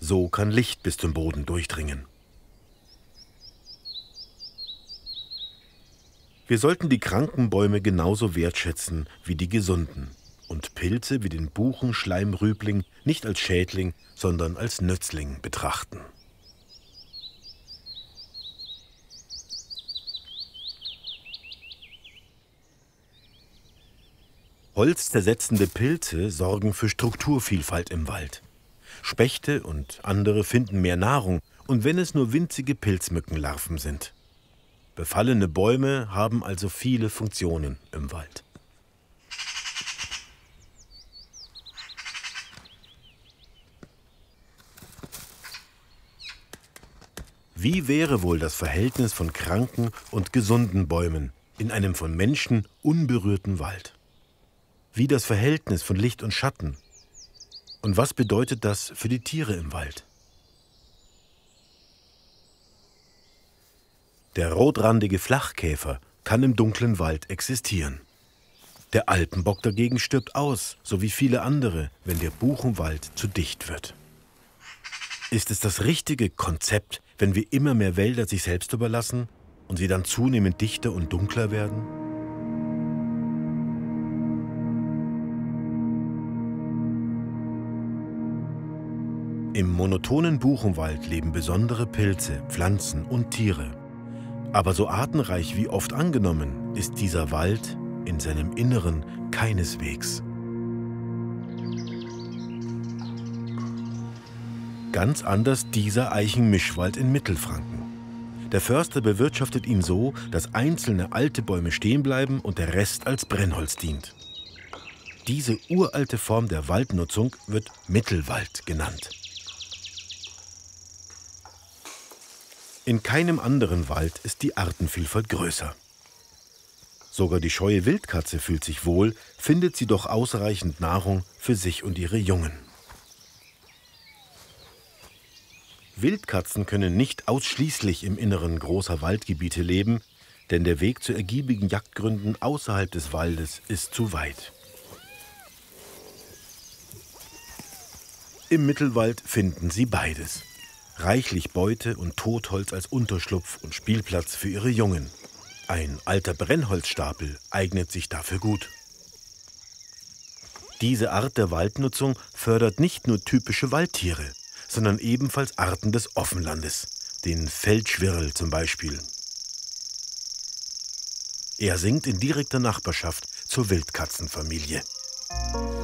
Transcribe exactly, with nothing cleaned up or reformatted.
So kann Licht bis zum Boden durchdringen. Wir sollten die kranken Bäume genauso wertschätzen wie die gesunden und Pilze wie den Buchenschleimrübling nicht als Schädling, sondern als Nützling betrachten. Holzzersetzende Pilze sorgen für Strukturvielfalt im Wald. Spechte und andere finden mehr Nahrung, und wenn es nur winzige Pilzmückenlarven sind. Befallene Bäume haben also viele Funktionen im Wald. Wie wäre wohl das Verhältnis von kranken und gesunden Bäumen in einem von Menschen unberührten Wald? Wie das Verhältnis von Licht und Schatten? Und was bedeutet das für die Tiere im Wald? Der rotrandige Flachkäfer kann im dunklen Wald existieren. Der Alpenbock dagegen stirbt aus, so wie viele andere, wenn der Buchenwald zu dicht wird. Ist es das richtige Konzept, wenn wir immer mehr Wälder sich selbst überlassen und sie dann zunehmend dichter und dunkler werden? Im monotonen Buchenwald leben besondere Pilze, Pflanzen und Tiere. Aber so artenreich wie oft angenommen, ist dieser Wald in seinem Inneren keineswegs. Ganz anders dieser Eichenmischwald in Mittelfranken. Der Förster bewirtschaftet ihn so, dass einzelne alte Bäume stehen bleiben und der Rest als Brennholz dient. Diese uralte Form der Waldnutzung wird Mittelwald genannt. In keinem anderen Wald ist die Artenvielfalt größer. Sogar die scheue Wildkatze fühlt sich wohl, findet sie doch ausreichend Nahrung für sich und ihre Jungen. Wildkatzen können nicht ausschließlich im Inneren großer Waldgebiete leben, denn der Weg zu ergiebigen Jagdgründen außerhalb des Waldes ist zu weit. Im Mittelwald finden sie beides. Reichlich Beute und Totholz als Unterschlupf und Spielplatz für ihre Jungen. Ein alter Brennholzstapel eignet sich dafür gut. Diese Art der Waldnutzung fördert nicht nur typische Waldtiere, sondern ebenfalls Arten des Offenlandes, den Feldschwirl zum Beispiel. Er singt in direkter Nachbarschaft zur Wildkatzenfamilie.